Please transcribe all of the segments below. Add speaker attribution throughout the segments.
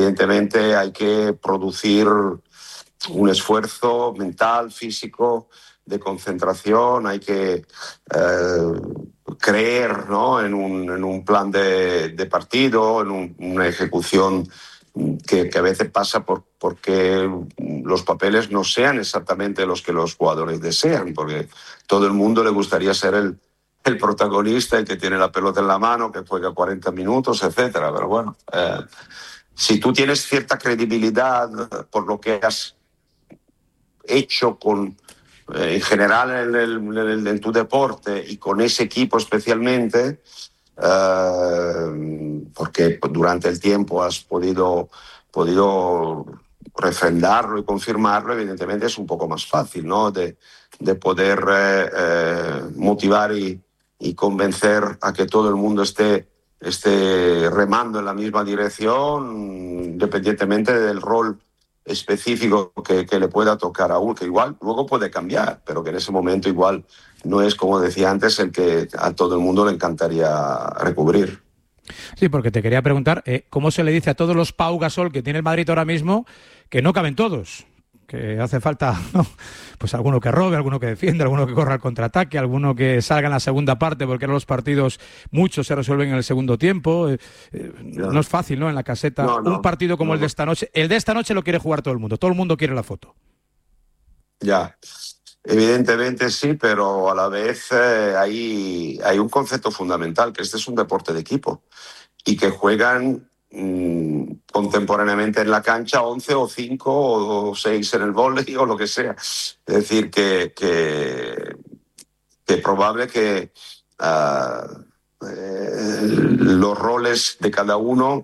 Speaker 1: evidentemente hay que producir un esfuerzo mental, físico, de concentración, hay que creer, ¿no?, en un plan de partido, en una ejecución que a veces pasa porque los papeles no sean exactamente los que los jugadores desean, porque todo el mundo le gustaría ser el protagonista, el que tiene la pelota en la mano, que juega 40 minutos, etcétera. Pero bueno, si tú tienes cierta credibilidad por lo que has hecho en general en tu deporte y con ese equipo especialmente, porque durante el tiempo has podido refrendarlo y confirmarlo, evidentemente es un poco más fácil, ¿no?, de poder motivar y convencer a que todo el mundo esté remando en la misma dirección, independientemente del rol específico que le pueda tocar a uno, que igual luego puede cambiar, pero que en ese momento igual no es, como decía antes, el que a todo el mundo le encantaría recubrir.
Speaker 2: Sí, porque te quería preguntar, ¿cómo se le dice a todos los Pau Gasol que tiene el Madrid ahora mismo que no caben todos? Que hace falta, ¿no?, pues alguno que robe, alguno que defienda, alguno que corra al contraataque, alguno que salga en la segunda parte, porque ahora los partidos muchos se resuelven en el segundo tiempo. No es fácil, ¿no?, en la caseta. Un partido como el de esta noche. El de esta noche lo quiere jugar todo el mundo quiere la foto.
Speaker 1: Ya, evidentemente sí, pero a la vez hay un concepto fundamental, que este es un deporte de equipo y que juegan contemporáneamente en la cancha 11 o 5 o 6 en el vóley o lo que sea. Es decir, que probable que los roles de cada uno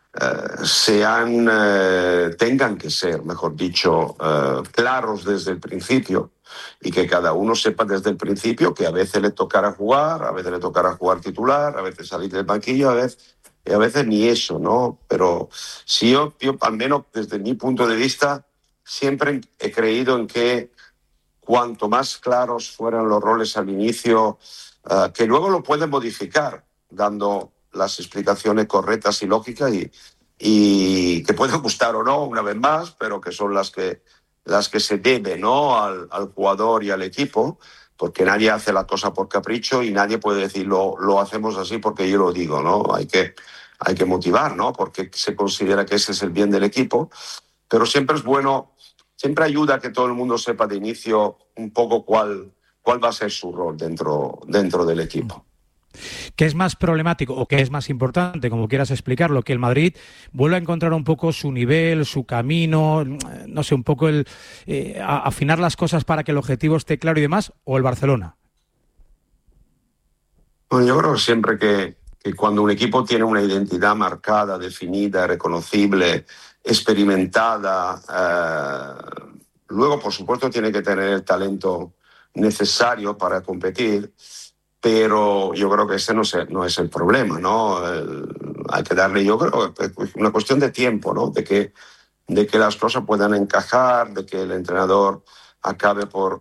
Speaker 1: tengan que ser, mejor dicho, claros desde el principio, y que cada uno sepa desde el principio que a veces le tocará jugar, a veces le tocará jugar titular, a veces salir del banquillo, a veces ni eso, ¿no? Pero sí, yo al menos desde mi punto de vista siempre he creído en que cuanto más claros fueran los roles al inicio, que luego lo pueden modificar dando las explicaciones correctas y lógicas y que pueden gustar o no, una vez más, pero que son las que se deben, ¿no?, al jugador y al equipo, porque nadie hace la cosa por capricho y nadie puede decir lo hacemos así porque yo lo digo, ¿no? Hay que motivar, ¿no?, porque se considera que ese es el bien del equipo, pero siempre es bueno, siempre ayuda a que todo el mundo sepa de inicio un poco cuál va a ser su rol dentro del equipo.
Speaker 2: ¿Qué es más problemático o qué es más importante, como quieras explicarlo, que el Madrid vuelva a encontrar un poco su nivel, su camino, no sé, un poco afinar las cosas para que el objetivo esté claro y demás, o el Barcelona?
Speaker 1: Bueno, yo creo que siempre que cuando un equipo tiene una identidad marcada, definida, reconocible, experimentada, luego, por supuesto, tiene que tener el talento necesario para competir, pero yo creo que ese no es el problema, ¿no? Hay que darle, yo creo, una cuestión de tiempo, ¿no?, de que las cosas puedan encajar, de que el entrenador acabe por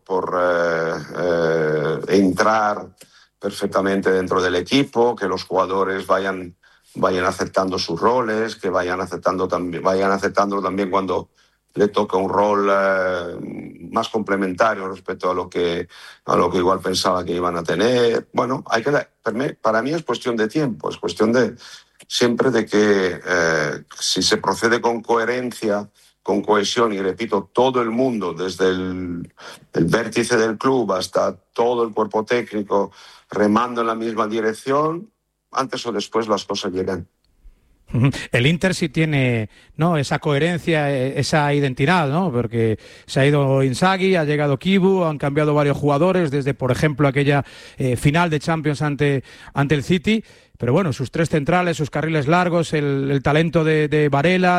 Speaker 1: entrar perfectamente dentro del equipo, que los jugadores vayan aceptando sus roles, que vayan aceptando también cuando le toca un rol más complementario respecto a lo que igual pensaba que iban a tener. Bueno, para mí es cuestión de tiempo, es cuestión siempre de que si se procede con coherencia, con cohesión, y repito, todo el mundo, desde el vértice del club hasta todo el cuerpo técnico, remando en la misma dirección, antes o después las cosas llegan.
Speaker 2: El Inter sí tiene, ¿no?, esa coherencia, esa identidad, ¿no?, porque se ha ido Inzaghi, ha llegado Kibu, han cambiado varios jugadores, desde, por ejemplo, aquella final de Champions ante el City, pero bueno, sus tres centrales, sus carriles largos, el talento de Varela,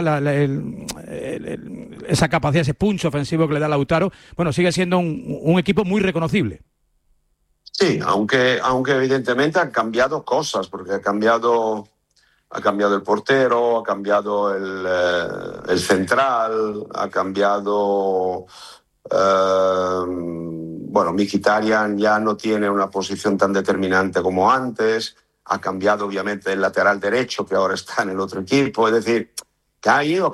Speaker 2: esa capacidad, ese punch ofensivo que le da Lautaro, bueno, sigue siendo un equipo muy reconocible.
Speaker 1: Sí, aunque evidentemente han cambiado cosas, porque ha cambiado el portero, ha cambiado el central, ha cambiado... Mkhitaryan ya no tiene una posición tan determinante como antes, ha cambiado obviamente el lateral derecho, que ahora está en el otro equipo, es decir, que ha ido